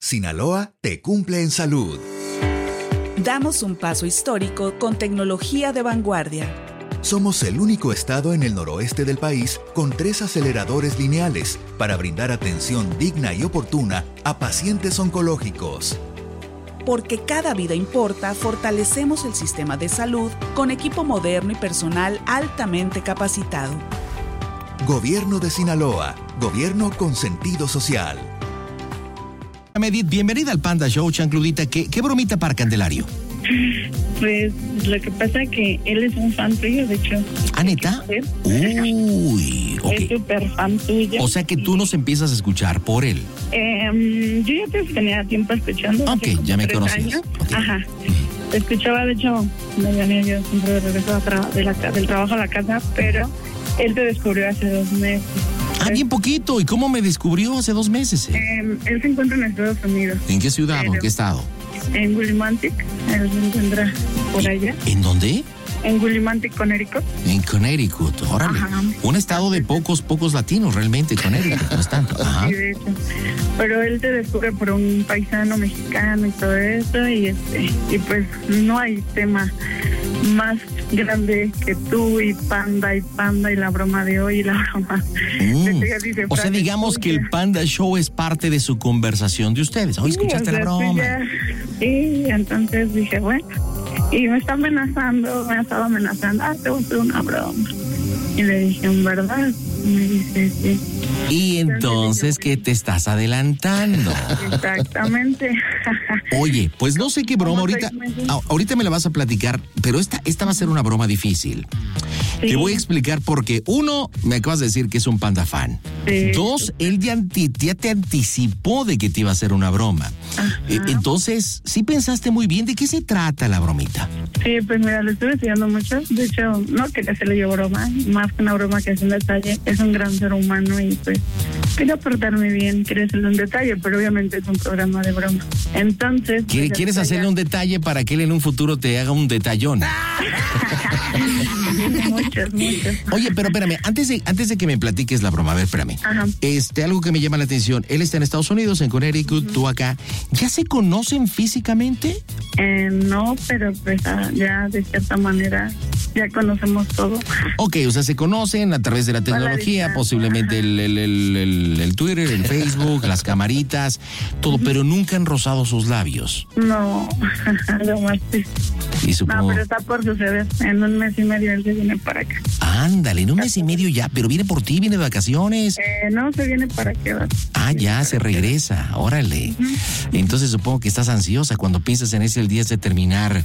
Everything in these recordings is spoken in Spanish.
Sinaloa te cumple en salud. Damos un paso histórico con tecnología de vanguardia. Somos el único estado en el noroeste del país con 3 aceleradores lineales para brindar atención digna y oportuna a pacientes oncológicos. Porque cada vida importa, fortalecemos el sistema de salud con equipo moderno y personal altamente capacitado. Gobierno de Sinaloa, gobierno con sentido social. Edith, bienvenida al Panda Show, chancludita. ¿Qué bromita para Candelario? Pues lo que pasa es que él es un fan tuyo, de hecho. ¿Ah, neta? Uy, ok. Es súper fan tuyo. O sea que tú nos empiezas a escuchar por él. Yo ya te tenía tiempo escuchando. Ok, ya me conocías. Okay. Ajá. Te escuchaba, de hecho, me venía yo siempre de regreso del trabajo a la casa, pero él te descubrió hace 2 meses. Ah, bien poquito. ¿Y cómo me descubrió hace 2 meses? Él se encuentra en Estados Unidos. ¿En qué ciudad o en qué estado? En Willimantic. Él se encuentra por allá. ¿En dónde? En Willimantic, Connecticut. En Connecticut, órale. Ajá. Un estado de pocos latinos realmente, Connecticut, no es tanto. Ajá. Sí, de hecho. Pero él te descubre por un paisano mexicano y todo eso, y pues no hay tema más grande que tú y Panda y la broma de hoy y la broma. O sea, digamos que el Panda Show es parte de su conversación de ustedes. Hoy escuchaste la broma. Sí, entonces dije, bueno, y me está amenazando, me ha estado amenazando, te voy a hacer una broma. Y le dije, ¿en verdad? Y me dice, sí. Y entonces, ¿qué te estás adelantando? Exactamente. Oye, pues no sé qué broma, ahorita me la vas a platicar, pero esta va a ser una broma difícil. Sí. Te voy a explicar porque, 1, me acabas de decir que es un Panda fan. Sí. 2, él ya te anticipó de que te iba a hacer una broma. Entonces, sí pensaste muy bien. ¿De qué se trata la bromita? Sí, pues mira, lo estuve estudiando mucho. De hecho, no quería hacerle yo broma, más que una broma que es un detalle. Es un gran ser humano y pues quería portarme bien, quería hacerle un detalle, pero obviamente es un programa de broma. Entonces... ¿Quieres hacerle un detalle para que él en un futuro te haga un detallón? Muchas. Oye, pero espérame, antes de que me platiques la broma, a ver, espérame. Ajá. Algo que me llama la atención, él está en Estados Unidos, en Connecticut, tú acá. ¿Ya se conocen físicamente? No, pero pues ya de cierta manera ya conocemos todo. Ok, o sea, se conocen a través de la tecnología, posiblemente el Twitter, el Facebook, las camaritas, todo, pero nunca han rozado sus labios. No, lo más sí. Y supongo... No, pero está por suceder. En 1 mes y medio él se viene para acá. Ándale, en 1 mes y medio ya, pero viene por ti, viene de vacaciones. No, se viene para quedar. Ah, ya, se regresa, órale. Entonces supongo que estás ansiosa cuando piensas en ese el día de terminar.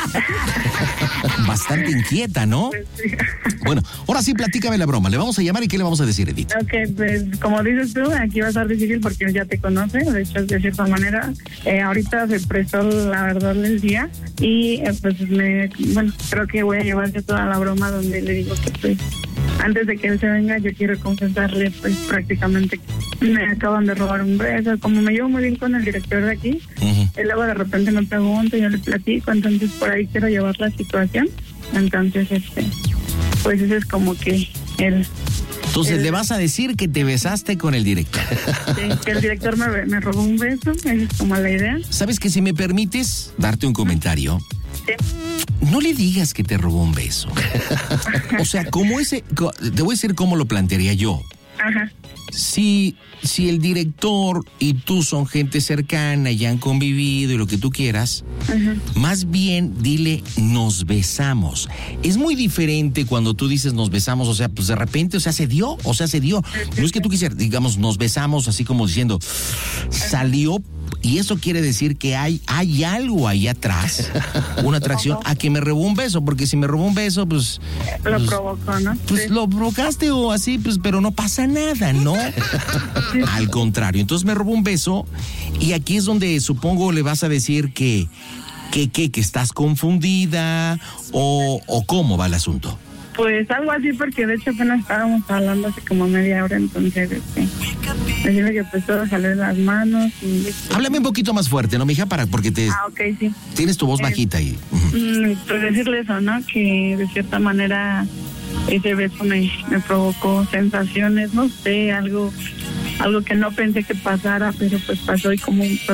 Bastante inquieta, ¿no? Pues sí. Bueno, ahora sí, platícame la broma. Le vamos a llamar y ¿qué le vamos a decir, Edith? Ok, pues como dices tú, aquí va a estar difícil porque ya te conoce, de hecho, de cierta manera. Ahorita se prestó la verdad el día y pues creo que voy a llevarse toda la broma donde le digo que pues antes de que él se venga yo quiero confesarle pues prácticamente que me acaban de robar un beso. Como me llevo muy bien con el director de aquí, él luego de repente me pregunta y yo le platico, entonces por ahí quiero llevar la situación. Entonces, pues ese es como que él... Entonces le vas a decir que te besaste con el director. Sí, que el director me robó un beso, esa es como la idea. ¿Sabes que si me permites darte un comentario? Sí. No le digas que te robó un beso. O sea, te voy a decir cómo lo plantearía yo. Ajá. Si el director y tú son gente cercana y han convivido y lo que tú quieras, más bien dile nos besamos. Es muy diferente cuando tú dices nos besamos, o sea, pues de repente, se dio. No es que tú quisieras, digamos, nos besamos así como diciendo, salió. Y eso quiere decir que hay algo ahí atrás, una atracción a que me robó un beso, porque si me robó un beso, pues... Lo provocó, ¿no? Pues sí. Lo provocaste o así, pues, pero no pasa nada, ¿no? Sí. Al contrario, entonces me robó un beso y aquí es donde supongo le vas a decir que estás confundida o cómo va el asunto. Pues algo así, porque de hecho apenas estábamos hablando hace como media hora, entonces decirle que pues todo salió de las manos y... Háblame un poquito más fuerte, ¿no, mija? Porque ok, sí. Tienes tu voz bajita ahí. Pues decirle eso, ¿no? Que de cierta manera ese beso me provocó sensaciones, no sé, algo que no pensé que pasara, pero pues pasó y como